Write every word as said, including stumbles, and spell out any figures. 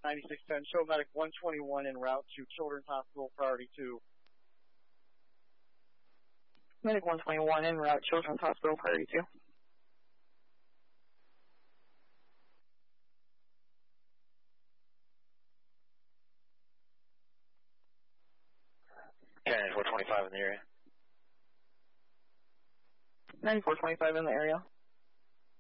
ninety-six ten, show medic one twenty-one en route to Children's Hospital, priority two. Medic one twenty-one en route, Children's Hospital, priority two. ninety-four twenty-five in the area. ninety-four twenty-five in the area.